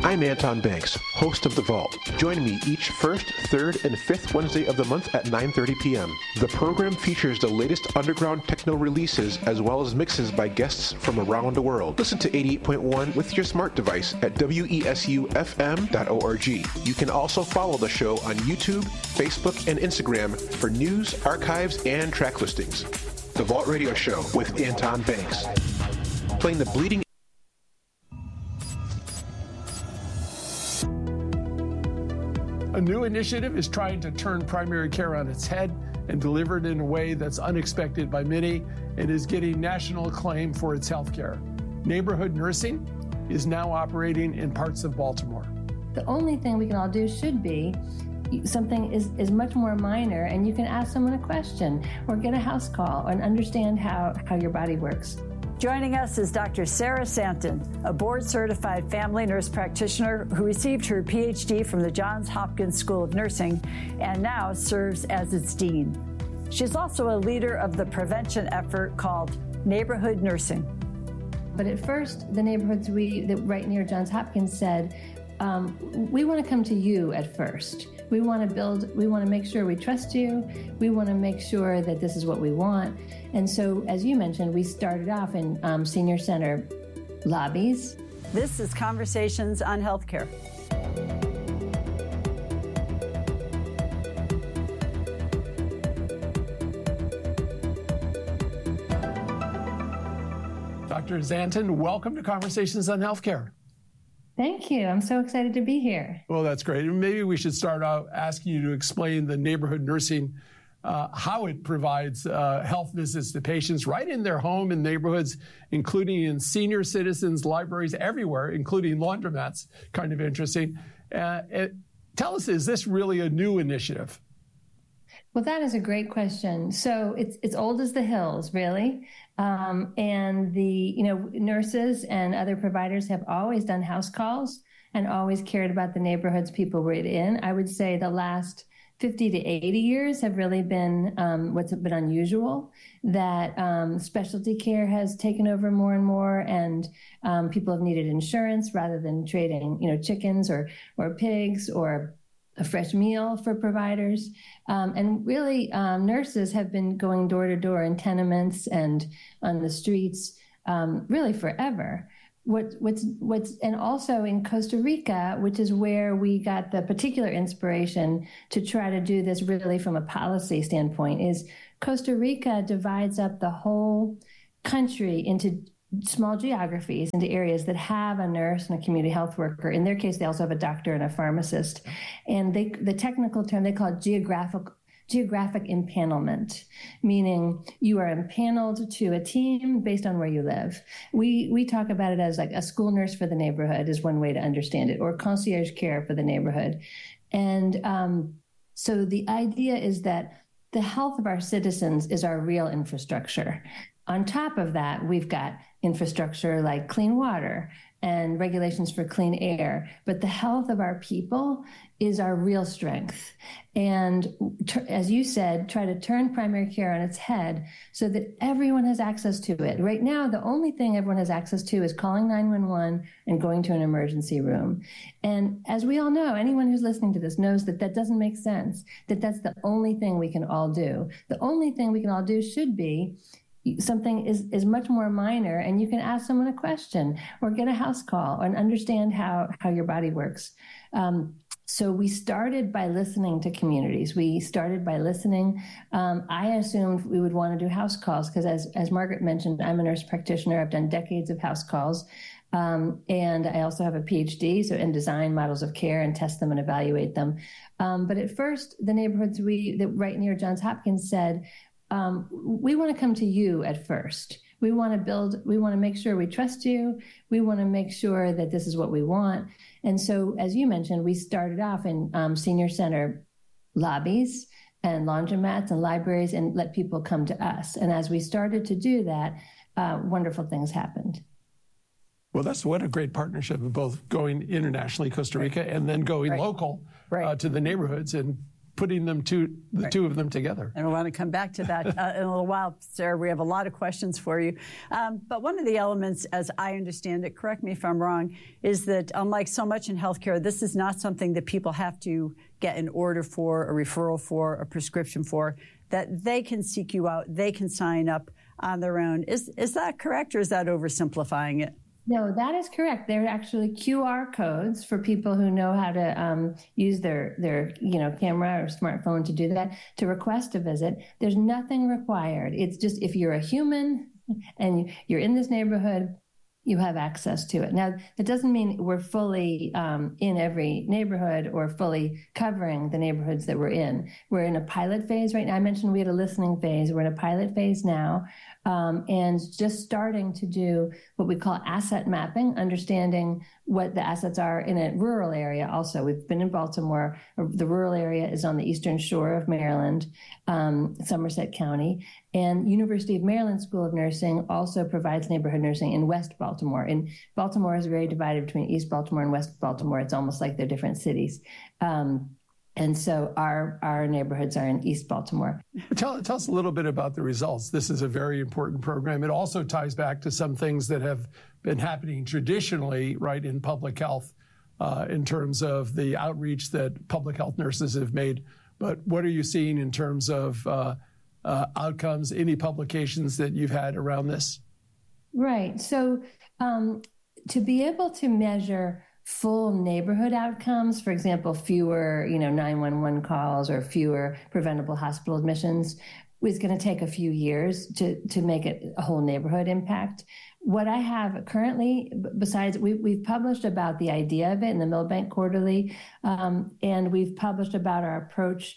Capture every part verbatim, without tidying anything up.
I'm Anton Banks, host of The Vault. Join me each first, third, and fifth Wednesday of the month at nine thirty p.m. The program features the latest underground techno releases as well as mixes by guests from around the world. Listen to eighty-eight point one with your smart device at W E S U F M dot org. You can also follow the show on YouTube, Facebook, and Instagram for news, archives, and track listings. The Vault Radio Show with Anton Banks. Playing the bleeding A new initiative is trying to turn primary care on its head and deliver it in a way that's unexpected by many and is getting national acclaim for its health care. Neighborhood nursing is now operating in parts of Baltimore. The only thing we can all do should be something is, is much more minor, and you can ask someone a question or get a house call and understand how, how your body works. Joining us is Doctor Sarah Santon, a board-certified family nurse practitioner who received her P H D from the Johns Hopkins School of Nursing and now serves as its dean. She's also a leader of the prevention effort called Neighborhood Nursing. But at first, the neighborhoods we that right near Johns Hopkins said, um, we want to come to you at first. We want to build, we want to make sure we trust you. We want to make sure that this is what we want. And so, as you mentioned, we started off in um, senior center lobbies. This is Conversations on Healthcare. Doctor Santon, welcome to Conversations on Healthcare. Thank you. I'm so excited to be here. Well, that's great. Maybe we should start out asking you to explain the neighborhood nursing, uh, how it provides uh, health visits to patients right in their home and neighborhoods, including in senior citizens, libraries, everywhere, including laundromats. Kind of interesting. Uh, it, tell us, is this really a new initiative? Well, that is a great question. So it's it's old as the hills, really. Um, and the, you know, nurses and other providers have always done house calls and always cared about the neighborhoods people were in. I would say the last fifty to eighty years have really been um, what's been unusual, that um, specialty care has taken over more and more, and um, people have needed insurance rather than trading, you know, chickens or or pigs or a fresh meal for providers. Um, and really, um, nurses have been going door to door in tenements and on the streets um, really forever. What, what's, what's, and also in Costa Rica, which is where we got the particular inspiration to try to do this really from a policy standpoint, is Costa Rica divides up the whole country into small geographies, into areas that have a nurse and a community health worker. In their case, they also have a doctor and a pharmacist. And they, the technical term, they call it geographic geographic empanelment, meaning you are empaneled to a team based on where you live. We we talk about it as like a school nurse for the neighborhood is one way to understand it, or concierge care for the neighborhood. And um, so the idea is that the health of our citizens is our real infrastructure. On top of that, we've got infrastructure like clean water and regulations for clean air. But the health of our people is our real strength. And t- as you said, try to turn primary care on its head so that everyone has access to it. Right now, the only thing everyone has access to is calling nine one one and going to an emergency room. And as we all know, anyone who's listening to this knows that that doesn't make sense, that that's the only thing we can all do. The only thing we can all do should be something is, is much more minor, and you can ask someone a question or get a house call and understand how, how your body works. Um, so we started by listening to communities. We started by listening. Um, I assumed we would want to do house calls because, as, as Margaret mentioned, I'm a nurse practitioner. I've done decades of house calls. Um, and I also have a P H D, so in design models of care and test them and evaluate them. Um, but at first, the neighborhoods we that right near Johns Hopkins said, Um, we want to come to you at first. We want to build, we want to make sure we trust you. We want to make sure that this is what we want. And so, as you mentioned, we started off in um, senior center lobbies and laundromats and libraries and let people come to us. And as we started to do that, uh, wonderful things happened. Well, that's what a great partnership of both going internationally, Costa Rica, right. and then going right. local right. Uh, to the neighborhoods and putting them two, the right. two of them together. And I want to come back to that uh, in a little while, Sarah. We have a lot of questions for you. Um, but one of the elements, as I understand it, correct me if I'm wrong, is that unlike so much in healthcare, this is not something that people have to get an order for, a referral for, a prescription for, that they can seek you out, they can sign up on their own. Is, is that correct, or is that oversimplifying it? No, that is correct. There are actually Q R codes for people who know how to um, use their, their, you know, camera or smartphone to do that, to request a visit. There's nothing required. It's just if you're a human and you're in this neighborhood, you have access to it. Now, that doesn't mean we're fully um, in every neighborhood or fully covering the neighborhoods that we're in. We're in a pilot phase right now. I mentioned we had a listening phase. We're in a pilot phase now, um, and just starting to do what we call asset mapping, understanding what the assets are in a rural area also. We've been in Baltimore. The rural area is on the eastern shore of Maryland, um, Somerset County, and University of Maryland School of Nursing also provides neighborhood nursing in West Baltimore. And Baltimore is very divided between East Baltimore and West Baltimore. It's almost like they're different cities. Um, and so our our neighborhoods are in East Baltimore. Tell, tell us a little bit about the results. This is a very important program. It also ties back to some things that have been happening traditionally, right, in public health, uh, in terms of the outreach that public health nurses have made. But what are you seeing in terms of uh, uh, outcomes, any publications that you've had around this? Right. So um, to be able to measure full neighborhood outcomes, for example, fewer, you know, nine one one calls or fewer preventable hospital admissions, is going to take a few years to, to make it a whole neighborhood impact. What I have currently, besides, we, we've published about the idea of it in the Milbank Quarterly, um, and we've published about our approach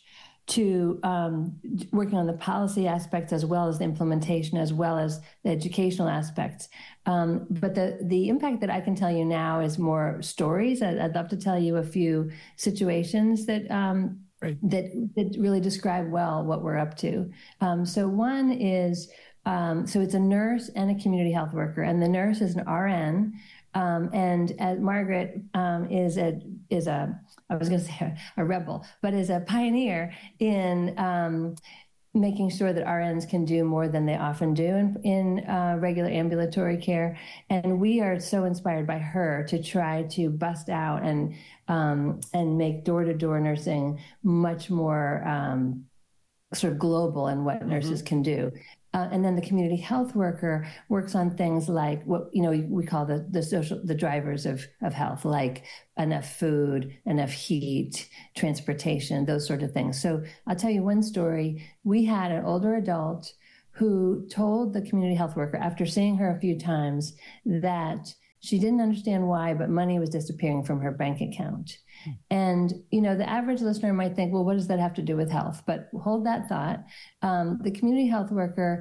to um, working on the policy aspects as well as the implementation, as well as the educational aspects. Um, but the, the impact that I can tell you now is more stories. I'd, I'd love to tell you a few situations that um, right. that, that really describe well what we're up to. Um, so one is, um, so it's a nurse and a community health worker, and the nurse is an R N, um, and uh, Margaret um, is a is a I was going to say a, a rebel, but is a pioneer in um, making sure that R Ns can do more than they often do in, in uh, regular ambulatory care. And we are so inspired by her to try to bust out and um, and make door-to-door nursing much more um, sort of global in what mm-hmm. nurses can do. Uh, and then the community health worker works on things like what, you know, we call the, the social, the drivers of, of health, like enough food, enough heat, transportation, those sort of things. So I'll tell you one story. We had an older adult who told the community health worker, after seeing her a few times, that she didn't understand why, but money was disappearing from her bank account. And, you know, the average listener might think, well, what does that have to do with health? But hold that thought. Um, the community health worker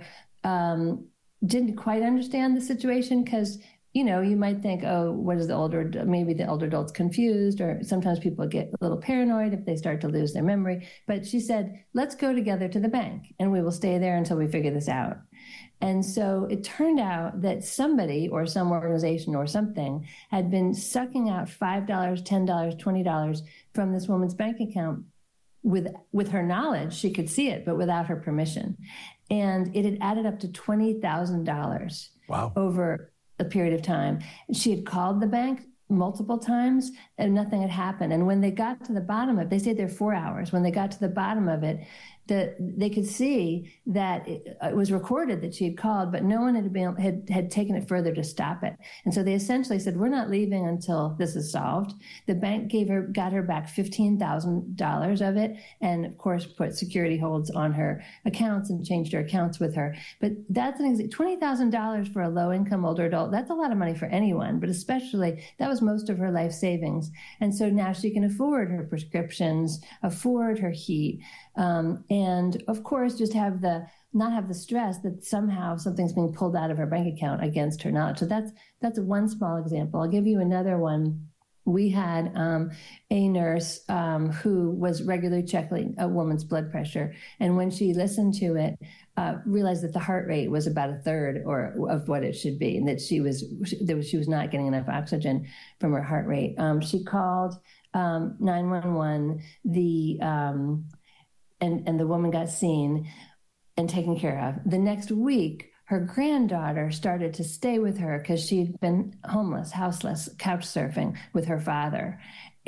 um, didn't quite understand the situation because, you know, you might think, oh, what is the older, maybe the older adult's confused, or sometimes people get a little paranoid if they start to lose their memory. But she said, let's go together to the bank and we will stay there until we figure this out. And so it turned out that somebody or some organization or something had been sucking out five dollars, ten dollars, twenty dollars from this woman's bank account with, with her knowledge. She could see it, but without her permission. And it had added up to twenty thousand dollars wow. over a period of time. She had called the bank multiple times and nothing had happened. And when they got to the bottom of it, they stayed there four hours. When they got to the bottom of it, that they could see that it, it was recorded that she had called, but no one had, been, had had taken it further to stop it. And so they essentially said, we're not leaving until this is solved. The bank gave her, got her back fifteen thousand dollars of it, and of course put security holds on her accounts and changed her accounts with her. But that's an exa- twenty thousand dollars for a low-income older adult. That's a lot of money for anyone, but especially that was most of her life savings. And so now she can afford her prescriptions, afford her heat, um, and of course, just have the not have the stress that somehow something's being pulled out of her bank account against her knowledge. So that's that's one small example. I'll give you another one. We had um, a nurse um, who was regularly checking a woman's blood pressure, and when she listened to it, uh, realized that the heart rate was about a third or of what it should be, and that she was that she was not getting enough oxygen from her heart rate. Um, she called um, nine one one. The um, and, and the woman got seen and taken care of. The next week, her granddaughter started to stay with her because she'd been homeless, houseless, couch surfing with her father.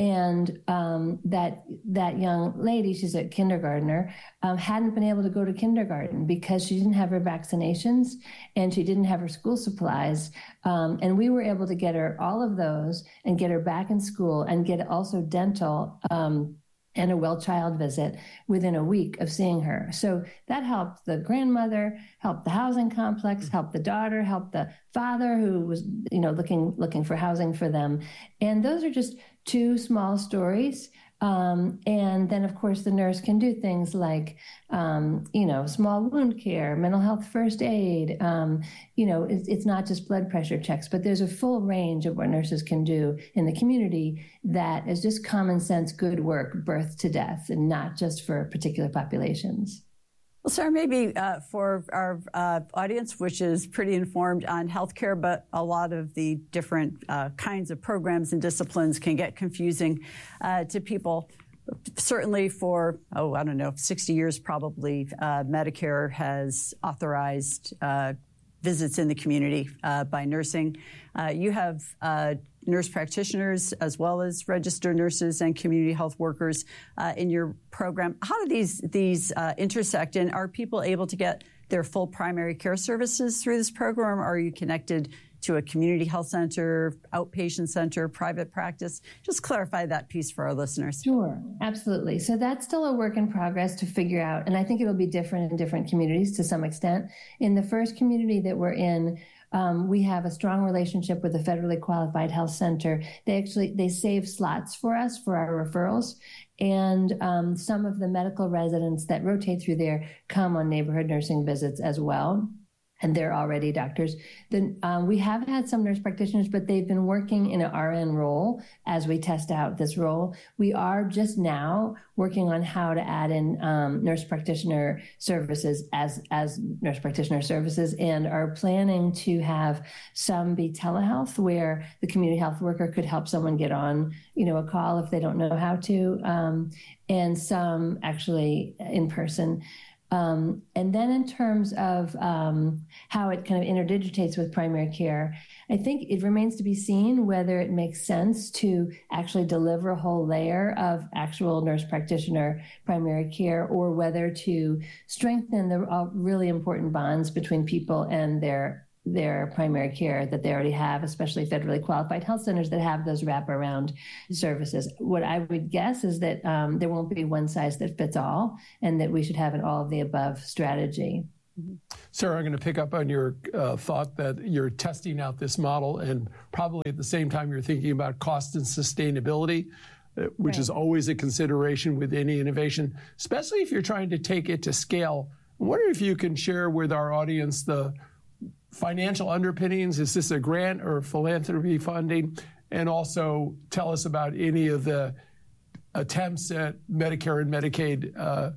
And um, that that young lady, she's a kindergartner, um, hadn't been able to go to kindergarten because she didn't have her vaccinations and she didn't have her school supplies. Um, and we were able to get her all of those and get her back in school and get also dental um, and a well child visit within a week of seeing her. So that helped the grandmother, helped the housing complex, helped the daughter, helped the father who was, you know, looking looking for housing for them. And those are just two small stories. Um, and then, of course, the nurse can do things like, um, you know, small wound care, mental health first aid. Um, you know, it's, it's not just blood pressure checks, but there's a full range of what nurses can do in the community that is just common sense, good work, birth to death, and not just for particular populations. Well, Sarah, maybe uh, for our uh, audience, which is pretty informed on healthcare, but a lot of the different uh, kinds of programs and disciplines can get confusing uh, to people. Certainly for, oh, I don't know, sixty years probably, uh, Medicare has authorized uh, visits in the community uh, by nursing. Uh, you have uh, nurse practitioners as well as registered nurses and community health workers uh, in your program. How do these these uh, intersect, and are people able to get their full primary care services through this program? Are you connected to a community health center, outpatient center, private practice? Just clarify that piece for our listeners. Sure, absolutely. So that's still a work in progress to figure out, and I think it'll be different in different communities to some extent. In the first community that we're in, Um, we have a strong relationship with the federally qualified health center. They actually, they save slots for us for our referrals. And um, some of the medical residents that rotate through there come on neighborhood nursing visits as well. And they're already doctors. Then um, we have had some nurse practitioners, but they've been working in an R N role as we test out this role. We are just now working on how to add in um, nurse practitioner services as as nurse practitioner services, and are planning to have some be telehealth, where the community health worker could help someone get on, you know, a call if they don't know how to, um, and some actually in person. Um, and then in terms of um, how it kind of interdigitates with primary care, I think it remains to be seen whether it makes sense to actually deliver a whole layer of actual nurse practitioner primary care, or whether to strengthen the uh, really important bonds between people and their their primary care that they already have, especially federally qualified health centers that have those wraparound services. What I would guess is that um, there won't be one size that fits all, and that we should have an all of the above strategy. Sarah, I'm going to pick up on your uh, thought that you're testing out this model, and probably at the same time you're thinking about cost and sustainability, uh, which right. is always a consideration with any innovation, especially if you're trying to take it to scale. I wonder if you can share with our audience the financial underpinnings. Is this a grant or philanthropy funding? And also tell us about any of the attempts at Medicare and Medicaid uh,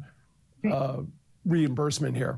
uh, reimbursement here.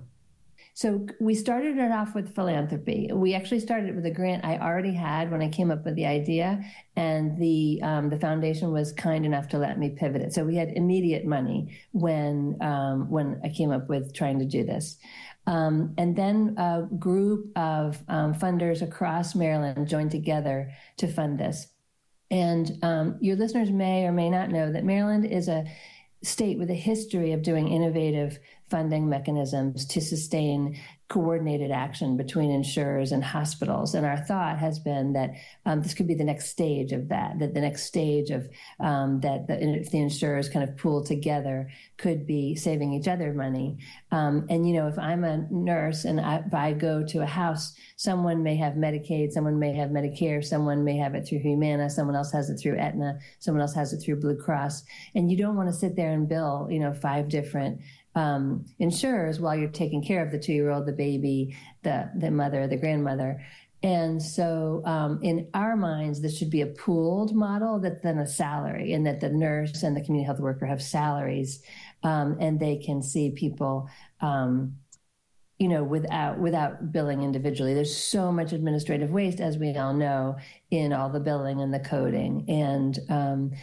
So we started it off with philanthropy. We actually started with a grant I already had when I came up with the idea, and the um, the foundation was kind enough to let me pivot it. So we had immediate money when um, when I came up with trying to do this. Um, and then a group of um, funders across Maryland joined together to fund this. And um, your listeners may or may not know that Maryland is a state with a history of doing innovative funding mechanisms to sustain coordinated action between insurers and hospitals. And our thought has been that um, this could be the next stage of that, that the next stage of um, that the, if the insurers kind of pool together could be saving each other money. Um, and, you know, if I'm a nurse and I, if I go to a house, someone may have Medicaid, someone may have Medicare, someone may have it through Humana, someone else has it through Aetna, someone else has it through Blue Cross. And you don't want to sit there and bill, you know, five different Um, insurers while you're taking care of the two-year-old, the baby, the the mother, the grandmother. And so um, in our minds, this should be a pooled model that's then a salary, and that the nurse and the community health worker have salaries, um, and they can see people, um, you know, without without billing individually. There's so much administrative waste, as we all know, in all the billing and the coding. And um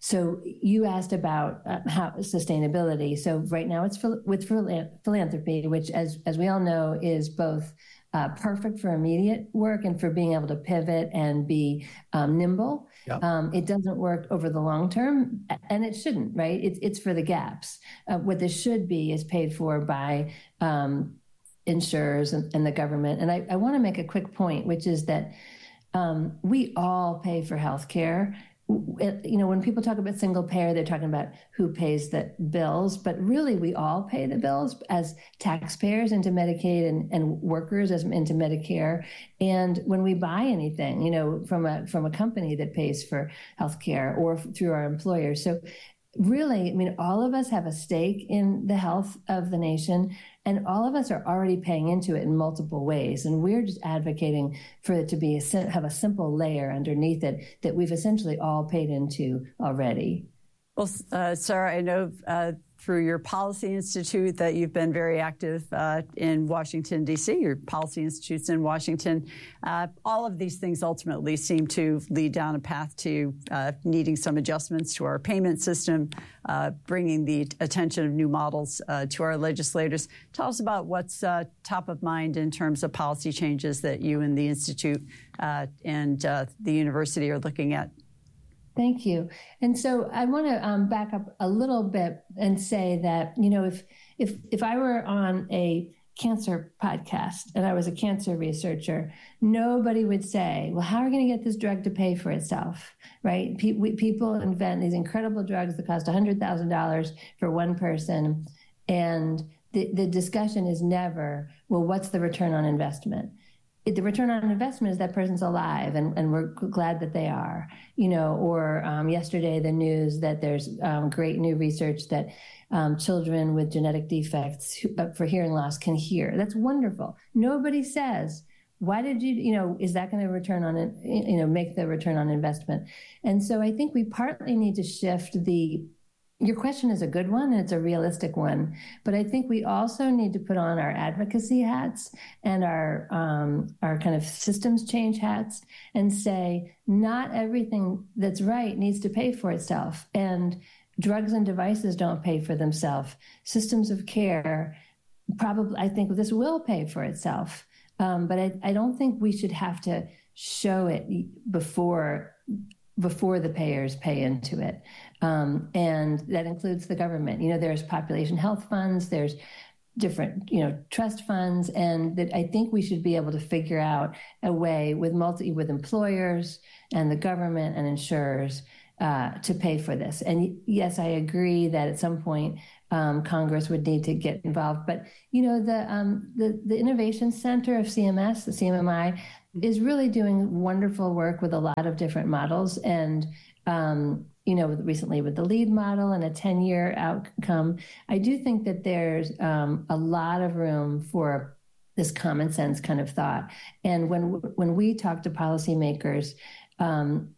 So you asked about uh, how sustainability. So right now it's for, with philanthropy, which, as as we all know, is both uh, perfect for immediate work and for being able to pivot and be um, nimble. Yep. Um, it doesn't work over the long term, and it shouldn't, right? It's it's for the gaps. Uh, what this should be is paid for by um, insurers and, and the government. And I, I want to make a quick point, which is that um, we all pay for health care. You know, when people talk about single payer, they're talking about who pays the bills, but really we all pay the bills as taxpayers into Medicaid and, and workers as into Medicare. And when we buy anything, you know, from a from a company that pays for healthcare or through our employers. So really, I mean, all of us have a stake in the health of the nation, and all of us are already paying into it in multiple ways. And we're just advocating for it to be a, have a simple layer underneath it that we've essentially all paid into already. Well, uh, Sarah, I know uh, through your Policy Institute that you've been very active uh, in Washington, D C, your Policy Institute's in Washington. Uh, all of these things ultimately seem to lead down a path to uh, needing some adjustments to our payment system, uh, bringing the attention of new models uh, to our legislators. Tell us about what's uh, top of mind in terms of policy changes that you and the Institute uh, and uh, the university are looking at. Thank you. And so I want to um, back up a little bit and say that, you know, if if if I were on a cancer podcast and I was a cancer researcher, nobody would say, well, how are we going to get this drug to pay for itself, right? Pe- we, people invent these incredible drugs that cost one hundred thousand dollars for one person. And the, the discussion is never, well, what's the return on investment? It, the return on investment is that person's alive, and, and we're glad that they are, you know, or um, yesterday the news that there's um, great new research that um, children with genetic defects who, uh, for hearing loss can hear. That's wonderful. Nobody says, why did you, you know, is that going to return on it, you know, make the return on investment? And so I think we partly need to shift the Your question is a good one, and it's a realistic one. But I think we also need to put on our advocacy hats and our um, our kind of systems change hats and say, not everything that's right needs to pay for itself. And drugs and devices don't pay for themselves. Systems of care, probably, I think this will pay for itself. Um, but I, I don't think we should have to show it before before the payers pay into it. Um, and that includes the government. You know, there's population health funds, there's different, you know, trust funds, and that I think we should be able to figure out a way with multi, with employers and the government and insurers uh, to pay for this. And yes, I agree that at some point um, Congress would need to get involved. But, you know, the, um, the, the Innovation Center of C M S, the C M M I, is really doing wonderful work with a lot of different models. And, um, you know, recently with the LEAD model and a ten-year outcome, I do think that there's um, a lot of room for this common sense kind of thought. And when when we talk to policymakers, um,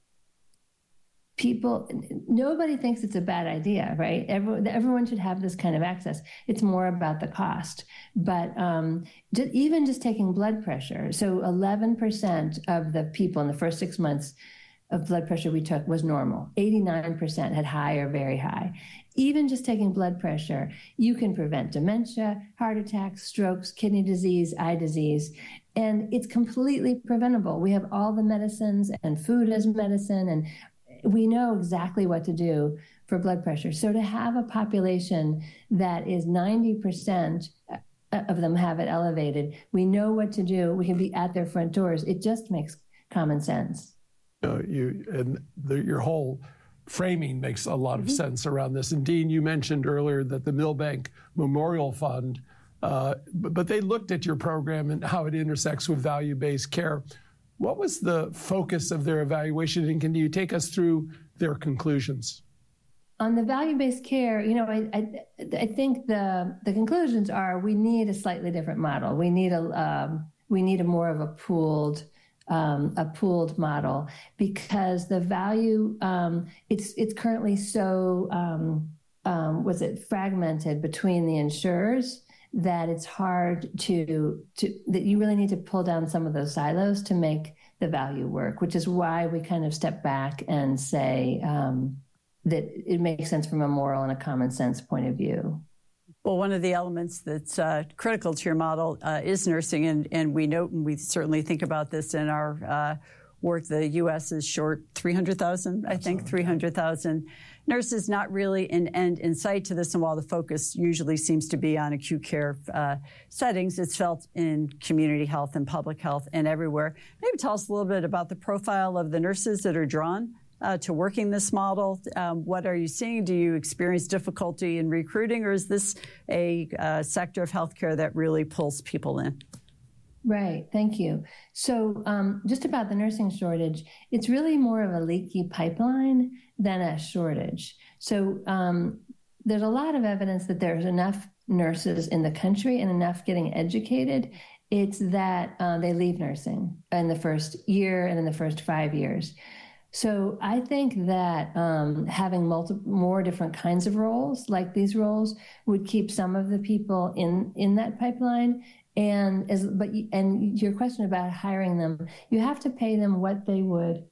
people, nobody thinks it's a bad idea, right? Everyone, everyone should have this kind of access. It's more about the cost. But um, just, even just taking blood pressure, so eleven percent of the people in the first six months of blood pressure we took was normal. eighty-nine percent had high or very high. Even just taking blood pressure, you can prevent dementia, heart attacks, strokes, kidney disease, eye disease, and it's completely preventable. We have all the medicines and food as medicine, and we know exactly what to do for blood pressure. So to have a population that is ninety percent of them have it elevated, we know what to do. We can be at their front doors. It just makes common sense. Uh, you and the, your whole framing makes a lot of mm-hmm. sense around this. And Dean, you mentioned earlier that the Milbank Memorial Fund, uh, but, but they looked at your program and how it intersects with value-based care. What was the focus of their evaluation, and can you take us through their conclusions? On the value-based care, you know, I, I, I think the the conclusions are we need a slightly different model. We need a um, we need a more of a pooled um, a pooled model, because the value um, it's it's currently so um, um, was it fragmented between the insurers that it's hard to to that you really need to pull down some of those silos to make the value work, which is why we kind of step back and say, um, that it makes sense from a moral and a common sense point of view. Well, one of the elements that's uh, critical to your model uh, is nursing, and, and we note, and we certainly think about this in our uh, work, the U S is short three hundred thousand, I think, three hundred thousand nurses, not really an end in sight to this, and while the focus usually seems to be on acute care uh, settings, it's felt in community health and public health and everywhere. Maybe tell us a little bit about the profile of the nurses that are drawn Uh, to working this model. Um, what are you seeing? Do you experience difficulty in recruiting, or is this a uh, sector of healthcare that really pulls people in? Right. Thank you. So um, just about the nursing shortage, it's really more of a leaky pipeline than a shortage. So um, there's a lot of evidence that there's enough nurses in the country and enough getting educated. It's that uh, they leave nursing in the first year and in the first five years. So I think that um, having multiple, more different kinds of roles, like these roles, would keep some of the people in, in that pipeline. And as but and your question about hiring them, you have to pay them what they would.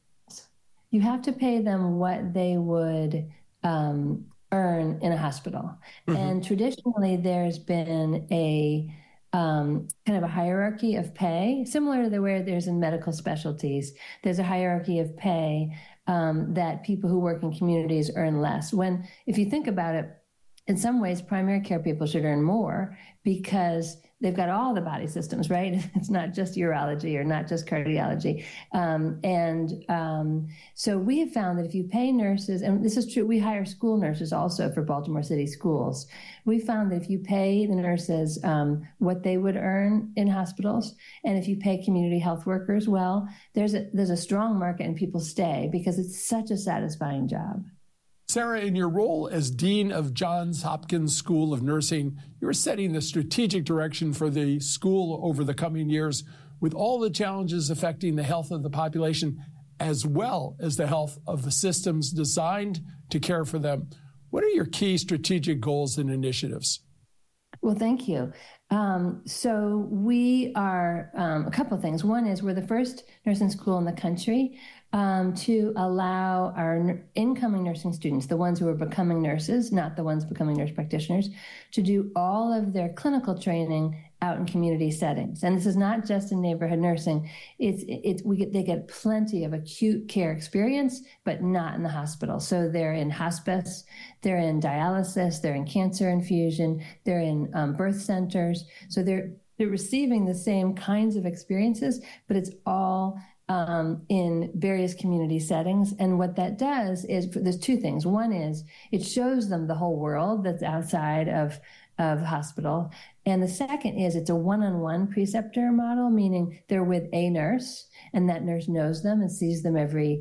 You have to pay them what they would um, earn in a hospital. Mm-hmm. And traditionally, there's been a Um, kind of a hierarchy of pay, similar to the way there's in medical specialties. There's a hierarchy of pay um, that people who work in communities earn less. When, if you think about it, in some ways, primary care people should earn more because they've got all the body systems, right? It's not just urology or not just cardiology. Um, and um, so we have found that if you pay nurses, and this is true, we hire school nurses also for Baltimore City schools. We found that if you pay the nurses um, what they would earn in hospitals, and if you pay community health workers well, there's a, there's a strong market and people stay because it's such a satisfying job. Sarah, in your role as Dean of Johns Hopkins School of Nursing, you're setting the strategic direction for the school over the coming years with all the challenges affecting the health of the population as well as the health of the systems designed to care for them. What are your key strategic goals and initiatives? Well, thank you. Um, so we are um, a couple of things. One is we're the first nursing school in the country um, to allow our n- incoming nursing students, the ones who are becoming nurses, not the ones becoming nurse practitioners, to do all of their clinical training out in community settings. And this is not just in neighborhood nursing. It's it's we get they get plenty of acute care experience, but not in the hospital. So they're in hospice, they're in dialysis, they're in cancer infusion, they're in um, birth centers. So they're they're receiving the same kinds of experiences, but it's all um, in various community settings. And what that does is there's two things. One is it shows them the whole world that's outside of of hospital. And the second is it's a one-on-one preceptor model, meaning they're with a nurse and that nurse knows them and sees them every